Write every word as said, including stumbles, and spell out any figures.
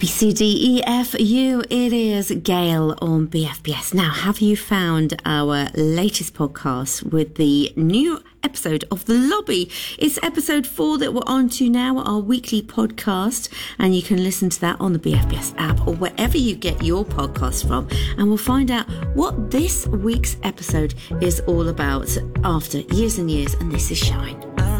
B, C, D, E, F, U. It is Gail on B F B S. Now, have you found our latest podcast with the new episode of The Lobby? It's episode four that we're on to now, our weekly podcast, and you can listen to that on the B F B S app or wherever you get your podcast from, and we'll find out what this week's episode is all about after years and years, and this is Shine.